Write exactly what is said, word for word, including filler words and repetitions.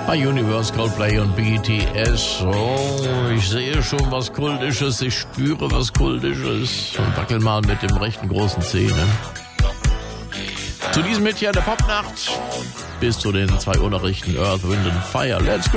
Bei Universe, Coldplay und B T S. Oh, ich sehe schon was Kultisches, ich spüre was Kultisches und wackel mal mit dem rechten großen Zeh. Ne? Zu diesem Hit hier der Popnacht bis zu den zwei Uhr Nachrichten Earth, Wind and Fire. Let's go!